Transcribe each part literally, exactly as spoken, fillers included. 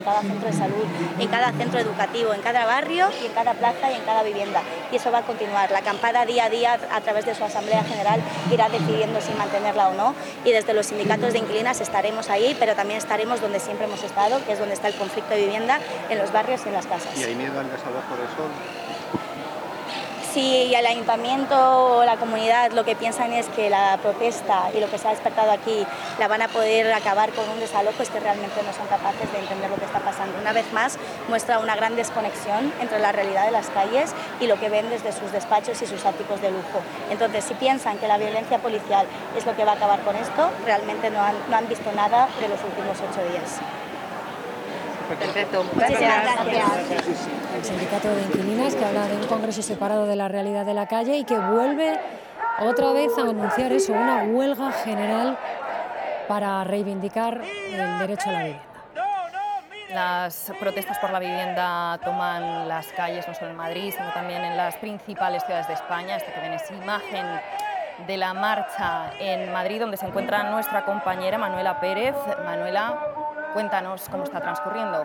en cada centro de salud, en cada centro educativo, en cada barrio y en cada plaza y en cada vivienda. Y eso va a continuar. La acampada día a día, a través de su Asamblea General, irá decidiendo si mantenerla o no. Y desde los sindicatos de inquilinas estaremos ahí, pero también estaremos donde siempre hemos estado, que es donde está el conflicto de vivienda, en los barrios y en las casas. ¿Y hay miedo al desabajo del sol? Si el ayuntamiento o la comunidad lo que piensan es que la protesta y lo que se ha despertado aquí la van a poder acabar con un desalojo, es que realmente no son capaces de entender lo que está pasando. Una vez más muestra una gran desconexión entre la realidad de las calles y lo que ven desde sus despachos y sus áticos de lujo. Entonces, si piensan que la violencia policial es lo que va a acabar con esto, realmente no han, no han visto nada de los últimos ocho días. Perfecto. Muchísimas gracias. El sindicato de inquilinas, que habla de un congreso separado de la realidad de la calle y que vuelve otra vez a anunciar eso, una huelga general para reivindicar el derecho a la vivienda. Las protestas por la vivienda toman las calles no solo en Madrid, sino también en las principales ciudades de España. Esta que ven es imagen de la marcha en Madrid, donde se encuentra nuestra compañera Manuela Pérez. Manuela, cuéntanos cómo está transcurriendo.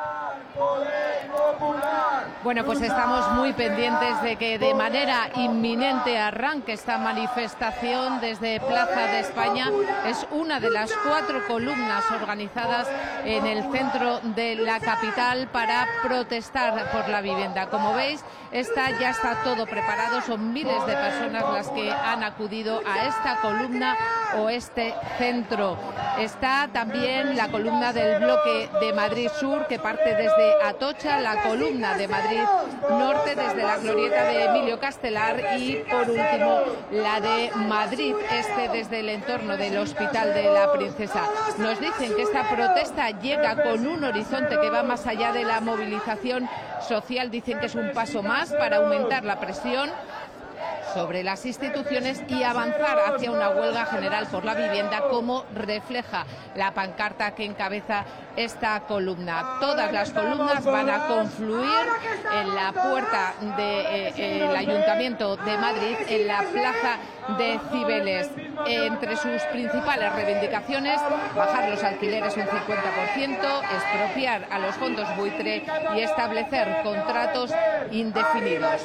Bueno, pues estamos muy pendientes de que de manera inminente arranque esta manifestación desde Plaza de España. Es una de las cuatro columnas organizadas en el centro de la capital para protestar por la vivienda. Como veis, esta ya está todo preparado. Son miles de personas las que han acudido a esta columna o este centro. Está también la columna del bloque de Madrid Sur, que parte desde Atocha, la columna de Madrid Norte desde la glorieta de Emilio Castelar y, por último, la de Madrid Este desde el entorno del Hospital de la Princesa. Nos dicen que esta protesta llega con un horizonte que va más allá de la movilización social. Dicen que es un paso más para aumentar la presión sobre las instituciones y avanzar hacia una huelga general por la vivienda, como refleja la pancarta que encabeza esta columna. Todas las columnas van a confluir en la puerta del de, eh, Ayuntamiento de Madrid, en la Plaza de Cibeles. Entre sus principales reivindicaciones, bajar los alquileres un cincuenta por ciento, expropiar a los fondos buitre y establecer contratos indefinidos.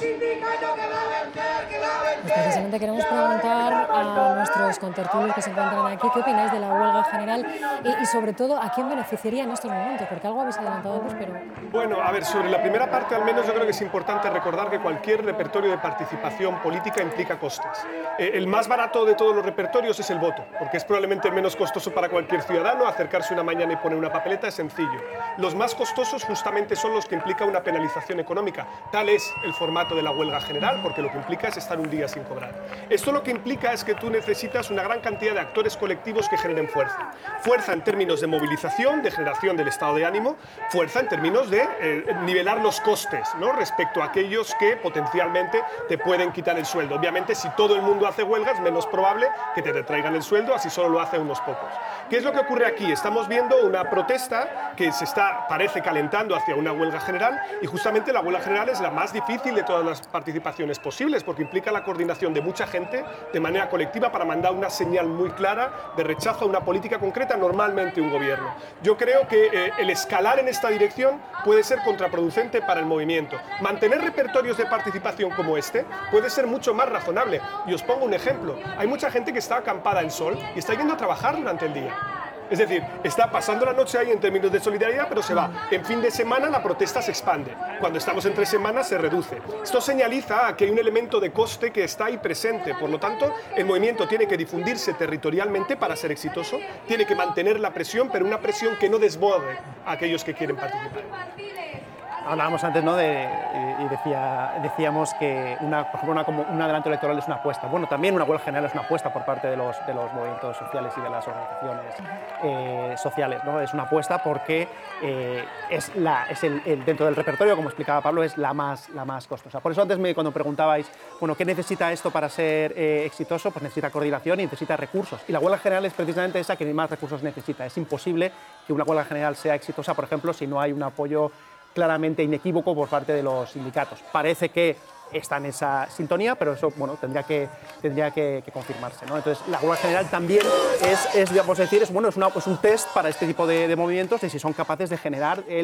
Pues precisamente queremos preguntar a nuestros contertulios que se encuentran aquí qué opináis de la huelga general y, y sobre todo a quién beneficiaría en estos momentos, porque algo habéis adelantado antes, pero... Bueno, a ver, sobre la primera parte al menos yo creo que es importante recordar que cualquier repertorio de participación política implica costes. Eh, el más barato de todos los repertorios es el voto, porque es probablemente el menos costoso para cualquier ciudadano. Acercarse una mañana y poner una papeleta es sencillo. Los más costosos justamente son los que implican una penalización económica. Tal es el formato de la huelga general, porque lo que implica es estar un día sin cobrar. Esto lo que implica es que tú necesitas una gran cantidad de actores colectivos que generen fuerza. Fuerza en términos de movilización, de generación del estado de ánimo, fuerza en términos de eh, nivelar los costes, ¿no?, respecto a aquellos que potencialmente te pueden quitar el sueldo. Obviamente, si todo el mundo hace huelga, es menos probable que te retraigan el sueldo, así solo lo hacen unos pocos. ¿Qué es lo que ocurre aquí? Estamos viendo una protesta que se está, parece, calentando hacia una huelga general, y justamente la huelga general es la más difícil de todas las participaciones posibles, porque implica la coordinación de mucha gente de manera colectiva para mandar una señal muy clara de rechazo a una política concreta, normalmente un gobierno. Yo creo que eh, el escalar en esta dirección puede ser contraproducente para el movimiento. Mantener repertorios de participación como este puede ser mucho más razonable. Y os pongo un ejemplo. Hay mucha gente que está acampada en sol y está yendo a trabajar durante el día. Es decir, está pasando la noche ahí en términos de solidaridad, pero se va. En fin de semana la protesta se expande. Cuando estamos entre semanas se reduce. Esto señaliza que hay un elemento de coste que está ahí presente. Por lo tanto, el movimiento tiene que difundirse territorialmente para ser exitoso. Tiene que mantener la presión, pero una presión que no desborde a aquellos que quieren participar. Hablábamos antes, ¿no?, de, y decía, decíamos que una, por ejemplo, una, como un adelanto electoral es una apuesta. Bueno, también una huelga general es una apuesta por parte de los, de los movimientos sociales y de las organizaciones eh, sociales, ¿no? Es una apuesta porque eh, es, la, es el, el, dentro del repertorio, como explicaba Pablo, es la más, la más costosa. Por eso antes me, cuando preguntabais, bueno, ¿qué necesita esto para ser eh, exitoso? Pues necesita coordinación y necesita recursos. Y la huelga general es precisamente esa que más recursos necesita. Es imposible que una huelga general sea exitosa, por ejemplo, si no hay un apoyo claramente inequívoco por parte de los sindicatos. Parece que está en esa sintonía, pero eso, bueno, tendría que, tendría que, que confirmarse, ¿no? Entonces, la huelga general también es, es digamos decir, es, bueno, es, una, es un test para este tipo de, de movimientos de si son capaces de generar el